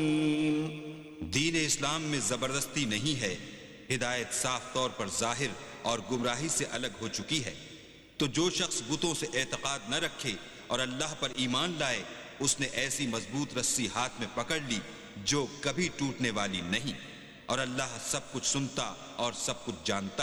दीन इस्लाम में जबरदस्ती नहीं है, हिदायत साफ तौर पर जाहिर और गुमराही से अलग हो चुकी है। तो जो शख्स बुतों से एतकाद न रखे और अल्लाह पर ईमान लाए, उसने ऐसी मजबूत रस्सी हाथ में पकड़ ली जो कभी टूटने वाली नहीं, और अल्लाह सब कुछ सुनता और सब कुछ जानता